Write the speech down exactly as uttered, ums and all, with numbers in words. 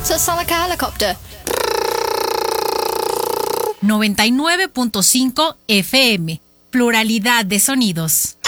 So it sounds like a helicopter. noventa y nueve punto cinco F M. Pluralidad de sonidos.